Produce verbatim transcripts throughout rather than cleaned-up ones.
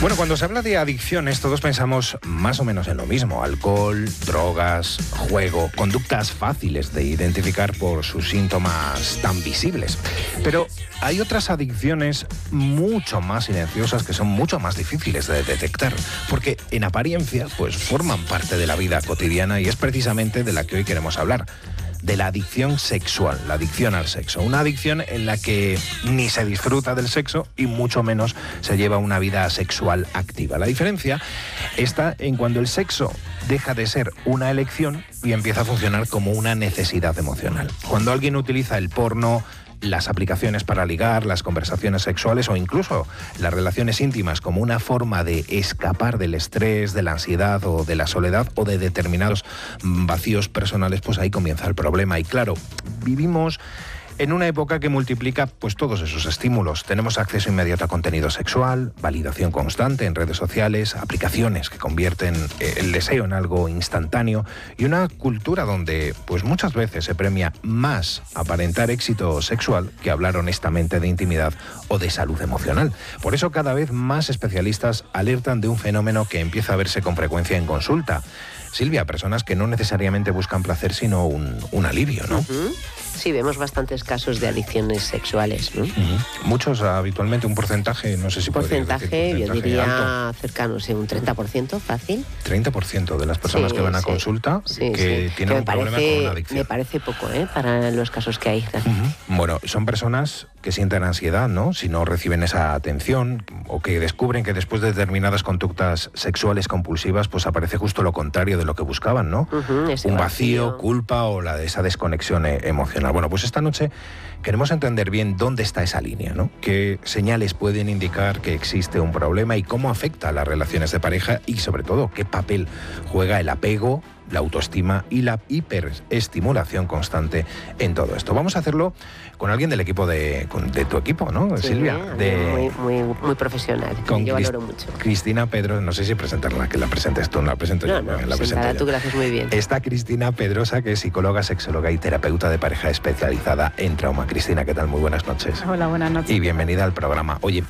Bueno, cuando se habla de adicciones, todos pensamos más o menos en lo mismo. Alcohol, drogas, juego, conductas fáciles de identificar por sus síntomas tan visibles. Pero hay otras adicciones mucho más silenciosas que son mucho más difíciles de detectar, porque en apariencia pues forman parte de la vida cotidiana y es precisamente de la que hoy queremos hablar. De la adicción sexual, la adicción al sexo. Una adicción en la que ni se disfruta del sexo y mucho menos se lleva una vida sexual activa. La diferencia está en cuando el sexo deja de ser una elección y empieza a funcionar como una necesidad emocional. Cuando alguien utiliza el porno, las aplicaciones para ligar, las conversaciones sexuales o incluso las relaciones íntimas como una forma de escapar del estrés, de la ansiedad o de la soledad o de determinados vacíos personales, pues ahí comienza el problema. Y claro, vivimos en una época que multiplica pues todos esos estímulos. Tenemos acceso inmediato a contenido sexual, validación constante en redes sociales, aplicaciones que convierten el deseo en algo instantáneo y una cultura donde pues muchas veces se premia más aparentar éxito sexual que hablar honestamente de intimidad o de salud emocional. Por eso cada vez más especialistas alertan de un fenómeno que empieza a verse con frecuencia en consulta. Silvia, personas que no necesariamente buscan placer sino un, un alivio, ¿no? Uh-huh. Sí, vemos bastantes casos de adicciones sexuales, ¿no? Uh-huh. Muchos, habitualmente, un porcentaje, no sé si porcentaje, podría decir, porcentaje, yo diría alto. Cercano, sí, un treinta por ciento, fácil. treinta por ciento de las personas sí, que van a sí. consulta sí, que sí. tienen que un parece, problema con una adicción. Me parece poco, ¿eh? Para los casos que hay. Uh-huh. Bueno, son personas que sienten ansiedad, ¿no? Si no reciben esa atención o que descubren que después de determinadas conductas sexuales compulsivas, pues aparece justo lo contrario de lo que buscaban, ¿no? Uh-huh, un vacío, vacío, culpa o la de esa desconexión emocional. Bueno, pues esta noche queremos entender bien dónde está esa línea, ¿no? Qué señales pueden indicar que existe un problema y cómo afecta a las relaciones de pareja y, sobre todo, qué papel juega el apego, la autoestima y la hiperestimulación constante en todo esto. Vamos a hacerlo con alguien del equipo de, con, de tu equipo, ¿no, sí, Silvia? De, muy, muy, muy profesional, con yo Crist- valoro mucho. Cristina Pedrosa, no sé si presentarla, que la presentes tú, no la presento no, yo. No, la presento tú, gracias, muy bien. Está Cristina Pedrosa, que es psicóloga, sexóloga y terapeuta de pareja especializada en trauma. Cristina, ¿qué tal? Muy buenas noches. Hola, buenas noches. Y bienvenida al programa. Oye,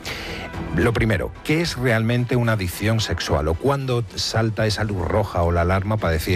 lo primero, ¿qué es realmente una adicción sexual? ¿O cuándo salta esa luz roja o la alarma para decir